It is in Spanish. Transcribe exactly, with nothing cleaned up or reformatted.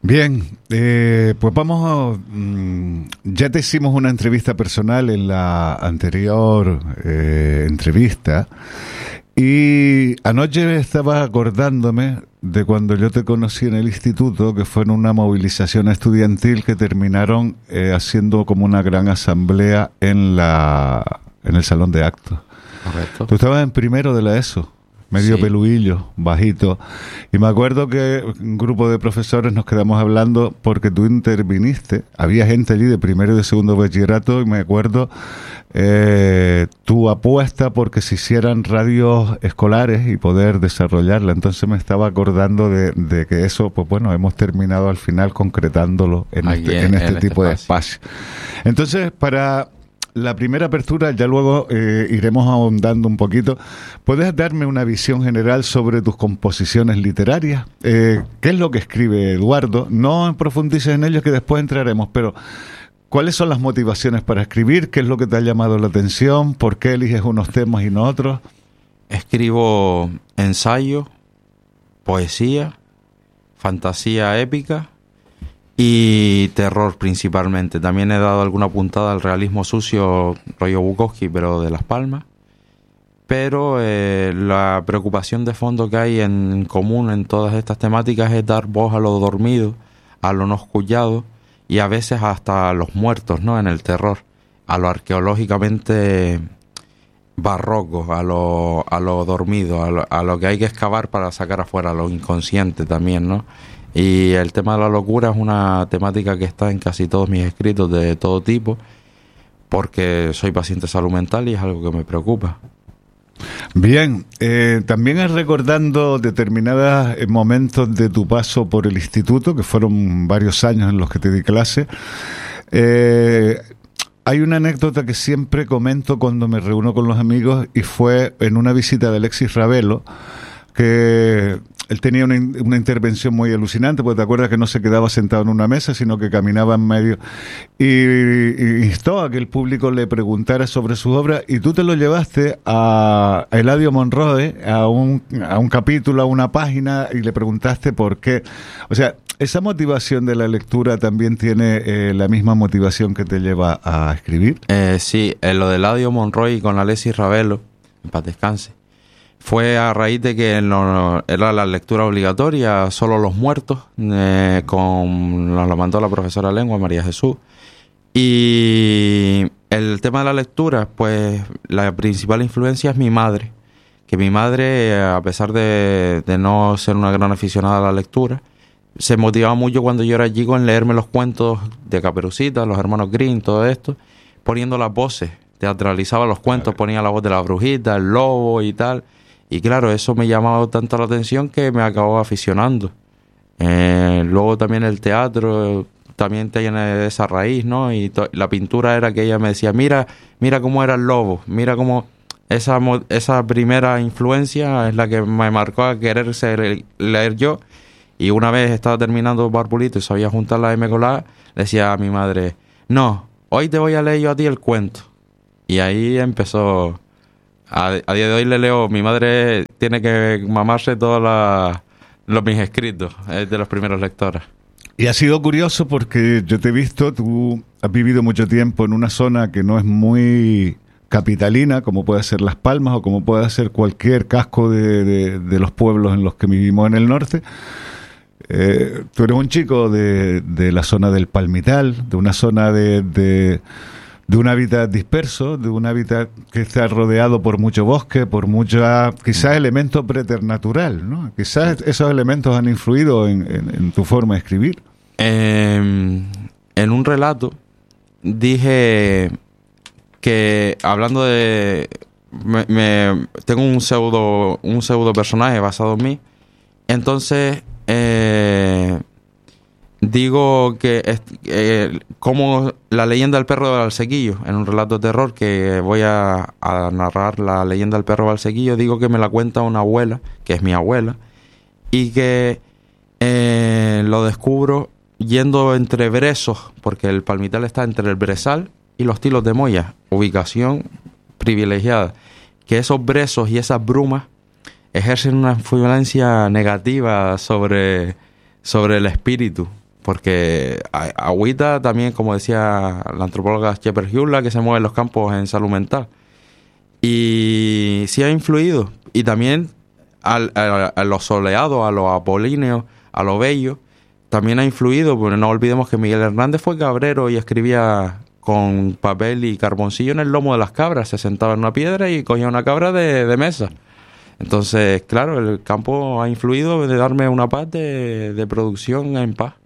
Bien, eh, pues vamos a... Mmm, ya te hicimos una entrevista personal en la anterior eh, entrevista y anoche estaba acordándome de cuando yo te conocí en el instituto, que fue en una movilización estudiantil que terminaron eh, haciendo como una gran asamblea en la en el salón de actos. Correcto. Tú estabas en primero de la ESO. Medio sí. Peluillo, bajito. Y me acuerdo que un grupo de profesores nos quedamos hablando porque tú interviniste. Había gente allí de primero y de segundo bachillerato y me acuerdo eh, tu apuesta porque se hicieran radios escolares y poder desarrollarla. Entonces me estaba acordando de, de que eso, pues bueno, hemos terminado al final concretándolo en Aquí este, en, en este en tipo este de espacio. Entonces, para... la primera apertura, ya luego eh, iremos ahondando un poquito. ¿Puedes darme una visión general sobre tus composiciones literarias? Eh, ¿Qué es lo que escribe Eduardo? No profundices en ello, que después entraremos, pero ¿cuáles son las motivaciones para escribir? ¿Qué es lo que te ha llamado la atención? ¿Por qué eliges unos temas y no otros? Escribo ensayo, poesía, fantasía épica y terror principalmente. También he dado alguna puntada al realismo sucio, rollo Bukowski, pero de Las Palmas. Pero eh, la preocupación de fondo que hay en común en todas estas temáticas es dar voz a lo dormido, a lo no escuchado y a veces hasta a los muertos, ¿no? En el terror, a lo arqueológicamente barroco, a lo, a lo dormido, a lo, a lo que hay que excavar para sacar afuera, a lo inconsciente también, ¿no? Y el tema de la locura es una temática que está en casi todos mis escritos de todo tipo, porque soy paciente de salud mental y es algo que me preocupa. Bien, eh, también es recordando determinados momentos de tu paso por el instituto, que fueron varios años en los que te di clase. Eh, hay una anécdota que siempre comento cuando me reúno con los amigos y fue en una visita de Alexis Ravelo, que él tenía una, una intervención muy alucinante, porque te acuerdas que no se quedaba sentado en una mesa, sino que caminaba en medio y, y instó a que el público le preguntara sobre sus obras, y tú te lo llevaste a Eladio Monroe, a un, a un capítulo, a una página, y le preguntaste por qué. O sea, esa motivación de la lectura también tiene eh, la misma motivación que te lleva a escribir. Eh, sí, en lo de Eladio Monroe con Alexis Ravelo, en paz descanse, fue a raíz de que no, era la lectura obligatoria, solo los muertos, eh, con, nos lo mandó la profesora de lengua, María Jesús. Y el tema de la lectura, pues la principal influencia es mi madre, que mi madre, a pesar de, de no ser una gran aficionada a la lectura, se motivaba mucho cuando yo era chico en leerme los cuentos de Caperucita, los hermanos Grimm, todo esto, poniendo las voces, teatralizaba los cuentos, ponía la voz de la brujita, el lobo y tal. Y claro, eso me llamaba tanto la atención que me acabó aficionando. Eh, luego también el teatro también tiene esa raíz, ¿no? Y to- la pintura era que ella me decía, mira, mira cómo era el lobo, mira cómo esa, mo- esa primera influencia es la que me marcó a querer ser, leer yo. Y una vez estaba terminando Barbulito y sabía juntar la M con la A, le decía a mi madre, no, hoy te voy a leer yo a ti el cuento. Y ahí empezó... A, a día de hoy le leo, mi madre tiene que mamarse todos la, los mis escritos, es de los primeros lectores. Y ha sido curioso porque yo te he visto, tú has vivido mucho tiempo en una zona que no es muy capitalina, como puede ser Las Palmas o como puede ser cualquier casco de, de, de los pueblos en los que vivimos en el norte. Eh, tú eres un chico de, de la zona del Palmital, de una zona de... de de un hábitat disperso, de un hábitat que está rodeado por mucho bosque, por mucha, quizás elemento preternatural, ¿no? Quizás esos elementos han influido en, en, en tu forma de escribir. Eh, en un relato dije que, hablando de... Me, me, tengo un pseudo, un pseudo personaje basado en mí, entonces... Eh, Digo que es, eh, como la leyenda del perro del Valsequillo, en un relato de terror que voy a, a narrar la leyenda del perro Valsequillo, digo que me la cuenta una abuela, que es mi abuela, y que eh, lo descubro yendo entre brezos, porque el Palmital está entre el Brezal y los Tilos de Moya, ubicación privilegiada, que esos brezos y esas brumas ejercen una influencia negativa sobre, sobre el espíritu. Porque agüita también, como decía la antropóloga Shepherd Hughes, la que se mueve en los campos en salud mental. Y sí ha influido. Y también al, a, a los soleados, a los apolíneos, a los bellos, también ha influido. Porque no olvidemos que Miguel Hernández fue cabrero y escribía con papel y carboncillo en el lomo de las cabras. Se sentaba en una piedra y cogía una cabra de, de mesa. Entonces, claro, el campo ha influido de darme una paz de, de producción en paz.